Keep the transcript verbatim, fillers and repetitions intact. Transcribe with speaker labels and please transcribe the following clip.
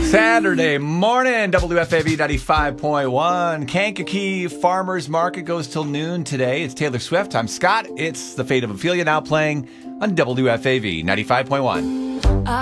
Speaker 1: Saturday morning, W F A V ninety-five point one. Kankakee Farmers Market goes till noon today. It's Taylor Swift. I'm Scott. It's The Fate of Ophelia now playing on W F A V ninety-five point one.